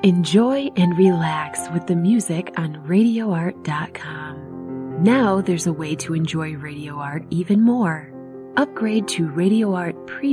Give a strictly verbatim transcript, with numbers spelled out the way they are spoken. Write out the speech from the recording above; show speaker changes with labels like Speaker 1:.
Speaker 1: Enjoy and relax with the music on radio art dot com. Now there's a way to enjoy Radio Art even more. Upgrade to Radio Art Premium